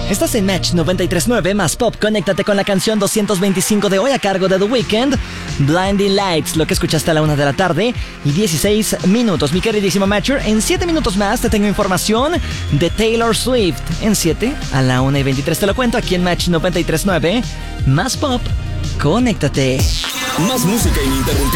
Estás en Match 93.9 más Pop. Conéctate con la canción 225 de hoy a cargo de The Weeknd, Blinding Lights, lo que escuchaste a la 1 de la tarde y 16 minutos. Mi queridísimo Matcher, en 7 minutos más te tengo información de Taylor Swift. En 7 a la 1 y 23 te lo cuento aquí en Match 93.9 más Pop. Conéctate. Más música ininterrumpida.